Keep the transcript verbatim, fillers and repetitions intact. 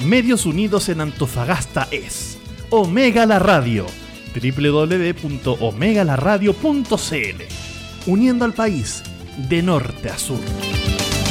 Medios Unidos en Antofagasta es Omega la Radio, doble u doble u doble u punto omega la radio punto c l, uniendo al país de norte a sur.